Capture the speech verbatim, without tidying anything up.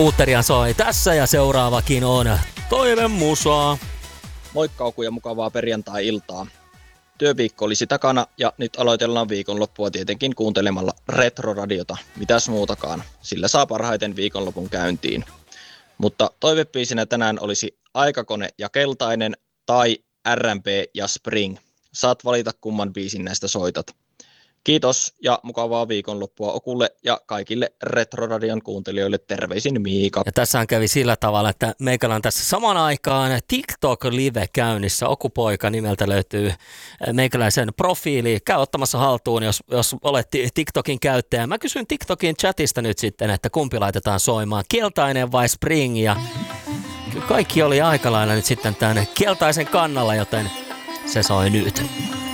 Skuutteria soi tässä ja seuraavakin on Toivemusaa. Moikka Oku ja mukavaa perjantai-iltaa. Työviikko olisi takana ja nyt aloitellaan viikonloppua tietenkin kuuntelemalla Retroradiota. Mitäs muutakaan, sillä saa parhaiten viikonlopun käyntiin. Mutta toivebiisinä tänään olisi Aikakone ja Keltainen tai R M P ja Spring. Saat valita kumman biisin näistä soitat. Kiitos ja mukavaa viikonloppua Okulle ja kaikille Retroradion kuuntelijoille terveisin Miika. Ja tässähän kävi sillä tavalla, että meikällä on tässä saman aikaan TikTok-live käynnissä. Okupoika nimeltä löytyy meikäläisen profiili. Käy ottamassa haltuun, jos, jos olet TikTokin käyttäjä. Mä kysyn TikTokin chatista nyt sitten, että kumpi laitetaan soimaan, Keltainen vai Spring. Ja kaikki oli aika lailla nyt sitten tämän Keltaisen kannalla, joten se soi nyt.